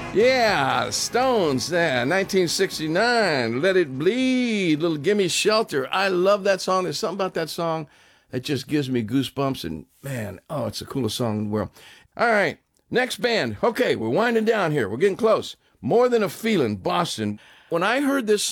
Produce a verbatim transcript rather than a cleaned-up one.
Yeah, Stones, yeah, nineteen sixty-nine, Let It Bleed, Little Gimme Shelter. I love that song. There's something about that song that just gives me goosebumps, and man, oh, it's the coolest song in the world. All right, next band. Okay, we're winding down here. We're getting close. More Than a Feeling, Boston. When I heard this